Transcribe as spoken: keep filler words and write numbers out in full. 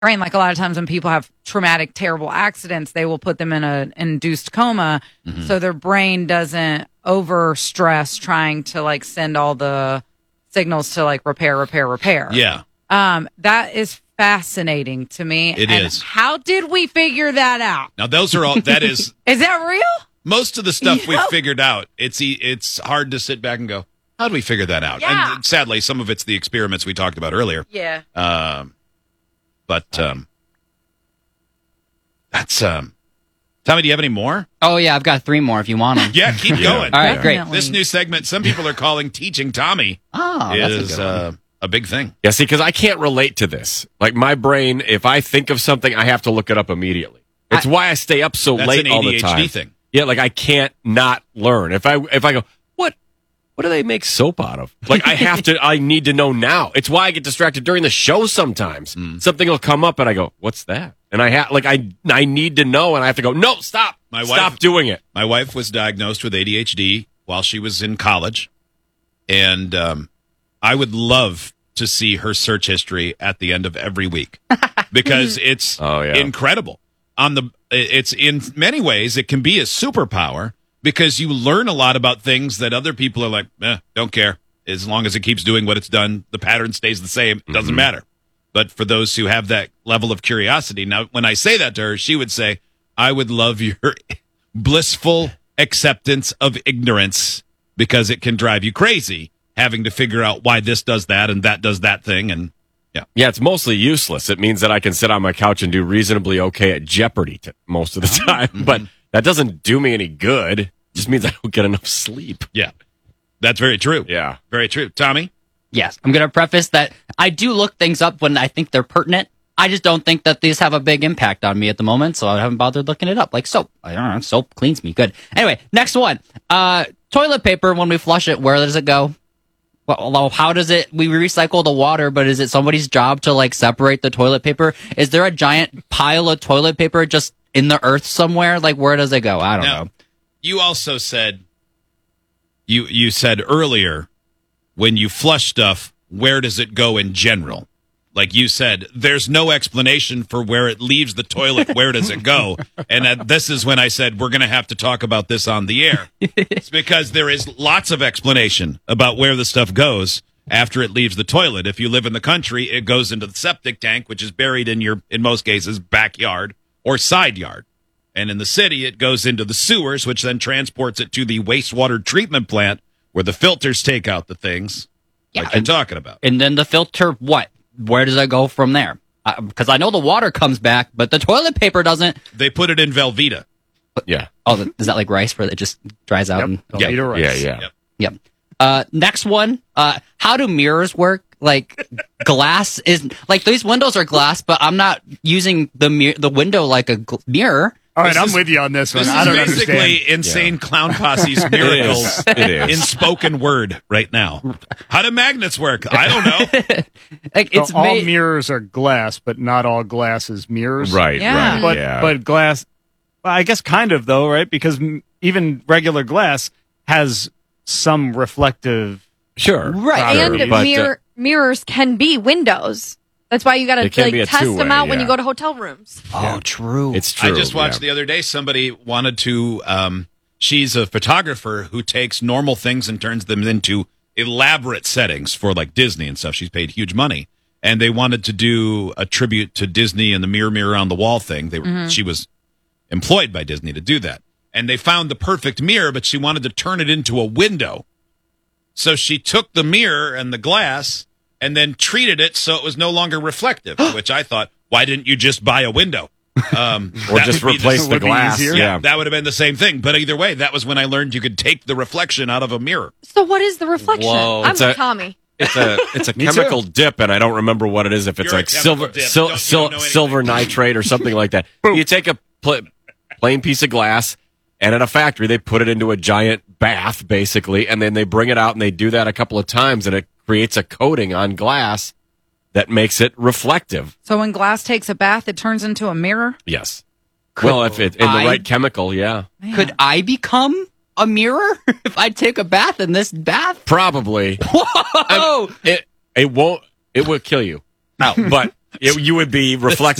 brain. Like a lot of times when people have traumatic, terrible accidents, they will put them in an induced coma, mm-hmm. so their brain doesn't over stress trying to like send all the signals to like repair, repair, repair. Yeah. Um, that is fascinating to me. It and is. How did we figure that out? Now those are all. That is. Is that real? Most of the stuff You we've know? figured out. It's e- it's hard to sit back and go, how did we figure that out? Yeah. And sadly, some of it's the experiments we talked about earlier. Yeah. Um, but um, that's um. Tommy, do you have any more? Oh, yeah, I've got three more if you want them. Yeah, keep Yeah. going. All right, great. Definitely. This new segment, some people are calling Teaching Tommy, Oh, that's a is good one. uh, a big thing. Yeah, see, because I can't relate to this. Like, my brain, if I think of something, I have to look it up immediately. It's why I stay up so That's late an all the A D H D time. thing. Yeah, like I can't not learn. If I if I go, what what do they make soap out of? Like I have to I need to know now. It's why I get distracted during the show sometimes. Mm. Something will come up and I go, what's that? And I have like I I need to know and I have to go, no, stop. My stop wife- doing it. My wife was diagnosed with A D H D while she was in college, and um, I would love to see her search history at the end of every week because it's Oh, yeah. incredible. On the, it's in many ways it can be a superpower because you learn a lot about things that other people are like, eh, don't care. As long as it keeps doing what it's done, the pattern stays the same. It doesn't matter. But for those who have that level of curiosity, now when I say that to her, she would say, I would love your blissful acceptance of ignorance because it can drive you crazy having to figure out why this does that and that does that thing. And yeah, Yeah, it's mostly useless. It means that I can sit on my couch and do reasonably okay at Jeopardy t- most of the time. But that doesn't do me any good. It just means I don't get enough sleep. yeah, that's very true. Yeah. Very true. Tommy? Yes, I'm going to preface that I do look things up when I think they're pertinent. I just don't think that these have a big impact on me at the moment, so I haven't bothered looking it up. Like soap. I don't know. Soap cleans me. Good. Anyway, next one. Uh, toilet paper, when we flush it, where does it go? Well, how does it, we recycle the water, but is it somebody's job to like separate the toilet paper? Is there a giant pile of toilet paper just in the earth somewhere? Like, where does it go? I don't Now, know. you also said, you, you said earlier, when you flush stuff, where does it go in general? Like you said, there's no explanation for where it leaves the toilet. Where does it go? And that, this is when I said we're going to have to talk about this on the air. It's because there is lots of explanation about where the stuff goes after it leaves the toilet. If you live in the country, it goes into the septic tank, which is buried in your, in most cases, backyard or side yard. And in the city, it goes into the sewers, which then transports it to the wastewater treatment plant where the filters take out the things Yeah, like you're and- talking about. And then the filter, what? Where does it go from there? Because I know the water comes back, but the toilet paper doesn't. They put it in Velveeta. Yeah. Oh, the- is that like rice where it just dries out? And, Yeah. Velveeta rice. Yeah, yeah. Yep. Yep. Uh, next one. Uh, how do mirrors work? Like glass is like these windows are glass, but I'm not using the mir- the window like a gl- mirror. All right, This I'm is- with you on this one. This I is don't basically understand. Insane Clown Posse's miracles It is. in spoken word right now. How do magnets work? I don't know. Like So it's all made. mirrors are glass, but not all glass is mirrors. Right, Yeah. right. But yeah. but glass, well, I guess kind of though, right? Because m- even regular glass has some reflective. sure. Right. Sure, And but, uh, mirror, mirrors can be windows. That's why you got to It can be a like test them two-way, out when yeah. you go to hotel rooms. Oh, true. it's true. I just watched yeah. the other day somebody wanted to um she's a photographer who takes normal things and turns them into elaborate settings for like Disney and stuff. She's paid huge money. And they wanted to do a tribute to Disney and the mirror mirror on the wall thing. They were, she was employed by Disney to do that. And they found the perfect mirror, but she wanted to turn it into a window. So she took the mirror and the glass and then treated it so it was no longer reflective, which I thought, why didn't you just buy a window? Um, Or that just would be replace the would be glass. easier. Yeah. That would have been the same thing. But either way, that was when I learned you could take the reflection out of a mirror. So what is the reflection? Whoa. I'm It's with a- Tommy. It's a it's a Me too. chemical dip, and I don't remember what it is. If it's You're a like chemical silver dip. sil- Don't- you sil- don't know anything. silver nitrate or something like that. You take a pl- plain piece of glass, and at a factory they put it into a giant bath, basically, and then they bring it out and they do that a couple of times, and it creates a coating on glass that makes it reflective. So when glass takes a bath, it turns into a mirror? Yes. Well, if it in the I- right chemical, yeah, Man. Could I become a mirror if I take a bath in this bath? probably. Whoa! It it won't. It will kill you. No, but It, you would be reflective.